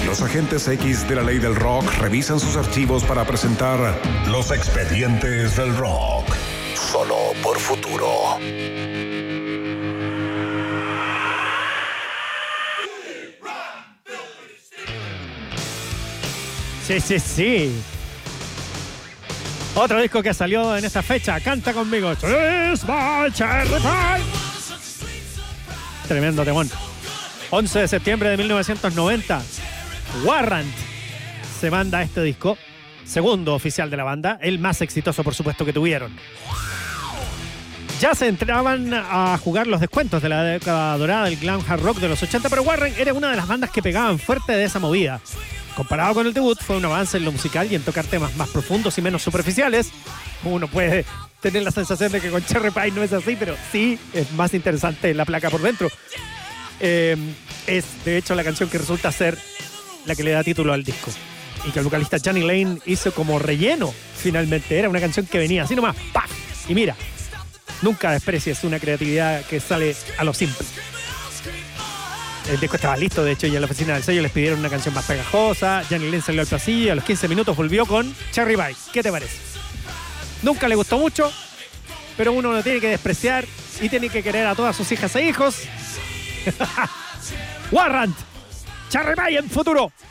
Los agentes X de la ley del rock revisan sus archivos para presentar Los Expedientes del Rock. Solo por Futuro. Sí. Otro disco que salió en esta fecha. Canta conmigo. It's my cherry pie. Tremendo temón. 11 de septiembre de 1990. Warrant se manda este disco. Segundo oficial de la banda. El más exitoso, por supuesto, que tuvieron. Ya se entraban a jugar los descuentos de la década dorada del glam hard rock de los 80, pero Warrant era una de las bandas que pegaban fuerte de esa movida. Comparado con el debut, fue un avance en lo musical y en tocar temas más profundos y menos superficiales. Uno puede tener la sensación de que con Cherry Pie no es así, pero sí es más interesante la placa por dentro. Es, de hecho, la canción que resulta ser la que le da título al disco. Y que el vocalista Johnny Lane hizo como relleno, finalmente. Era una canción que venía así nomás, ¡paf! Y mira, nunca desprecies una creatividad que sale a lo simple. El disco estaba listo, de hecho, y en la oficina del sello les pidieron una canción más pegajosa. Johnny Lane salió al pasillo y a los 15 minutos volvió con Cherry Pie. ¿Qué te parece? Nunca le gustó mucho, pero uno lo tiene que despreciar y tiene que querer a todas sus hijas e hijos. Warrant, Cherry Pie en Futuro.